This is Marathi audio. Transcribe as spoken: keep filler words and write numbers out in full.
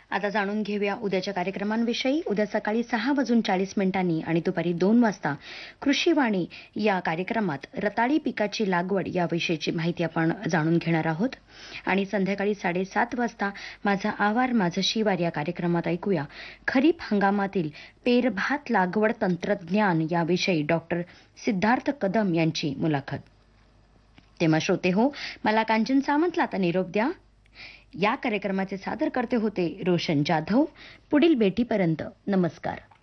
आता जाणून घेऊया उद्याच्या कार्यक्रमांविषयी. उद्या सकाळी सहा वाजून चाळीस मिनिटांनी आणि दुपारी दोन वाजता कृषीवाणी या कार्यक्रमात रताळी पिकाची लागवड याविषयीची माहिती आपण जाणून घेणार आहोत. आणि संध्याकाळी साडेसात वाजता माझा आवार माझं शिवार या कार्यक्रमात ऐकूया खरीप हंगामातील पेरभात लागवड तंत्रज्ञान याविषयी डॉक्टर सिद्धार्थ कदम यांची मुलाखत. तेव्हा श्रोते हो, मला कांचन सामंतला आता निरोप द्या. या कार्यक्रमाचे सादर करते होते रोशन जाधव. पुढील भेटीपर्यंत नमस्कार.